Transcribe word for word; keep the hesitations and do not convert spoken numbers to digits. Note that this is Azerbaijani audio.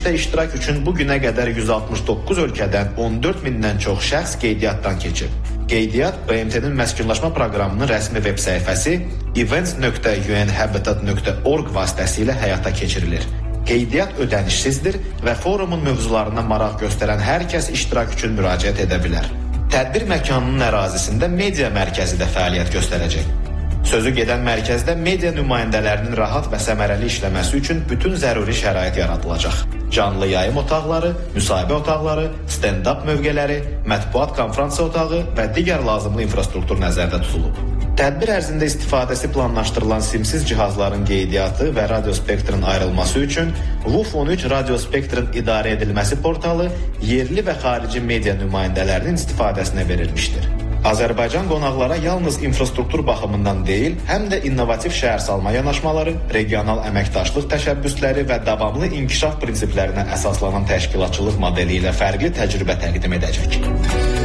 İştirak üçün bu günə qədər yüz altmış doqquz ölkədən on dörd mindən çox şəxs qeydiyyatdan keçib. Qeydiyyat B M T-nin məskunlaşma proqramının rəsmi veb səhifəsi events nöqtə u n habitat nöqtə org vasitəsilə həyata keçirilir. Qeydiyyat ödənişsizdir və forumun mövzularına maraq göstərən hər kəs iştirak üçün müraciət edə bilər. Tədbir məkanının ərazisində media mərkəzi də fəaliyyət göstərəcək. Sözü gedən mərkəzdə media nümayəndələrinin rahat və səmərəli işləməsi üçün bütün zəruri şərait yaradılacaq. Canlı yayım otaqları, müsahibə otaqları, stand-up mövqeləri, mətbuat konfransiya otağı və digər lazımlı infrastruktur nəzərdə tutulub. Tədbir ərzində istifadəsi planlaşdırılan simsiz cihazların qeydiyyatı və radiospektrın ayrılması üçün V U F on üç radiospektrın idarə edilməsi portalı yerli və xarici media nümayəndələrinin istifadəsinə verilmişdir. Azərbaycan qonaqlara yalnız infrastruktur baxımından deyil, həm də innovativ şəhərsalma yanaşmaları, regional əməkdaşlıq təşəbbüsləri və davamlı inkişaf prinsiplərinə əsaslanan təşkilatçılıq modeli ilə fərqli təcrübə təqdim edəcək.